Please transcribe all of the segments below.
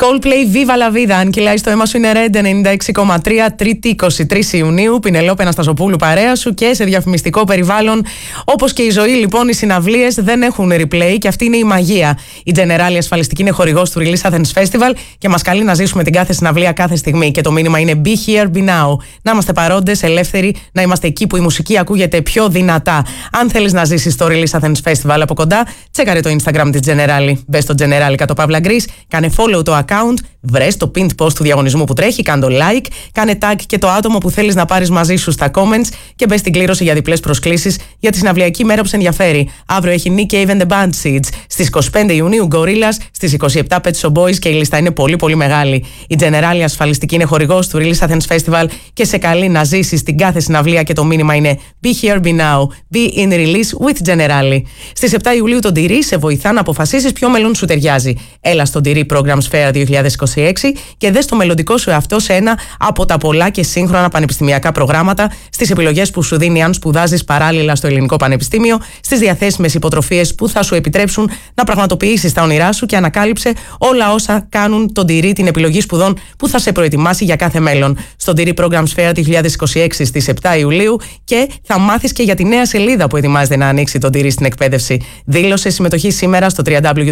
Coldplay, Viva la Vida. Αν κυλάει στο αίμα σου είναι Red 96,3, Τρίτη 23 Ιουνίου. Πινελόπη Αναστασοπούλου παρέα σου και σε διαφημιστικό περιβάλλον. Όπως και η ζωή, λοιπόν, οι συναυλίες δεν έχουν replay και αυτή είναι η μαγεία. Η Generali ασφαλιστική είναι χορηγός του Release Athens Festival και μας καλεί να ζήσουμε την κάθε συναυλία κάθε στιγμή. Και το μήνυμα είναι Be here, be now. Να είμαστε παρόντες, ελεύθεροι, να είμαστε εκεί που η μουσική ακούγεται πιο δυνατά. Αν θέλεις να ζήσεις το Release Athens Festival από κοντά, τσέκαρε το Instagram της Generali. Μπες στο Generali _Greece, κάνε follow το account, βρες το pinned post του διαγωνισμού που τρέχει, κάνε το like, κάνε tag και το άτομο που θέλεις να πάρεις μαζί σου στα comments και μπες στην κλήρωση για διπλές προσκλήσεις για τη συναυλιακή μέρα που σε ενδιαφέρει. Αύριο έχει Nick Cave and the Bad Seeds, στις 25 Ιουνίου Gorillaz, στις 27 Pet Shop Boys και η λίστα είναι πολύ πολύ μεγάλη. Η Generali ασφαλιστική είναι χορηγός του Release Athens Festival και σε καλεί να ζήσεις την κάθε συναυλία και το μήνυμα είναι Be here, be now, be in release with Generali. Στις 7 Ιουλίου το Ντυρί σε βοηθά να αποφασίσεις ποιο μέλλον σου ταιριάζει. Έλα στο Ντυρί Programs Fair 2026 και δες το μελλοντικό σου εαυτό σε ένα από τα πολλά και σύγχρονα πανεπιστημιακά προγράμματα, στις επιλογές που σου δίνει αν σπουδάζεις παράλληλα στο Ελληνικό Πανεπιστήμιο, στις διαθέσιμες υποτροφίες που θα σου επιτρέψουν να πραγματοποιήσεις τα όνειρά σου και ανακάλυψε όλα όσα κάνουν τον Ντυρί την επιλογή σπουδών που θα σε προετοιμάσει για κάθε μέλλον. Στο Ντυρί Programs Fair 2026 στις 7 Ιουλίου και θα μάθεις και για τη νέα σελίδα που ετοιμάζεται να ανοίξει τον Ντυρί στην εκπαίδευση. Δήλωσε συμμετοχή σήμερα στο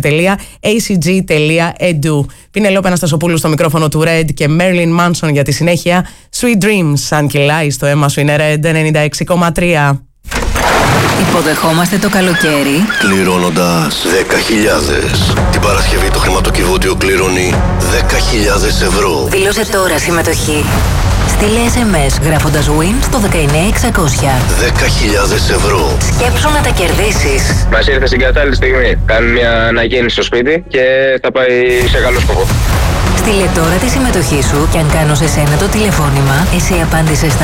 www.acg.edu. Πινελόπη Αναστασοπούλου στο μικρόφωνο του Red και Marilyn Manson για τη συνέχεια. Sweet Dreams, αν κυλάει στο αίμα σου είναι Red 96,3. Υποδεχόμαστε το καλοκαίρι κληρώνοντας 10.000. Την Παρασκευή το χρηματοκιβώτιο κληρώνει 10.000 ευρώ. Δήλωσε τώρα συμμετοχή. Στείλε SMS γράφοντας WIN στο 19600. 10.000 ευρώ. Σκέψου να τα κερδίσεις. Μας ήρθε στην κατάλληλη στιγμή. Κάνουμε μια αναγέννηση στο σπίτι και θα πάει σε καλό σκοπό. Στείλε τώρα τη συμμετοχή σου και αν κάνω σε σένα το τηλεφώνημα, εσύ απάντησες στα